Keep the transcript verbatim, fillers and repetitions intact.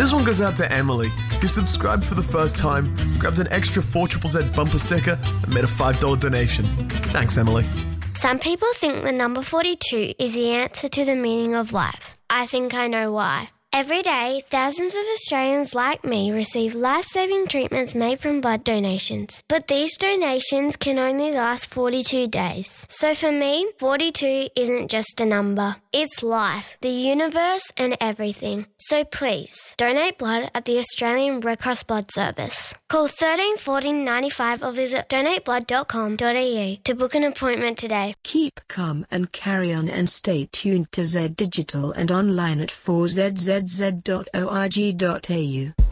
This one goes out to Emily, who subscribed for the first time, grabbed an extra four Z Z Z bumper sticker, and made a five dollars donation. Thanks, Emily. Some people think the number forty-two is the answer to the meaning of life. I think I know why. Every day, thousands of Australians like me receive life-saving treatments made from blood donations. But these donations can only last forty-two days. So for me, forty-two isn't just a number. It's life, the universe and everything. So please, donate blood at the Australian Red Cross Blood Service. Call thirteen fourteen ninety-five or visit donate blood dot com dot a u to book an appointment today. Keep calm and carry on, and stay tuned to Z Digital and online at four z z z dot org dot a u.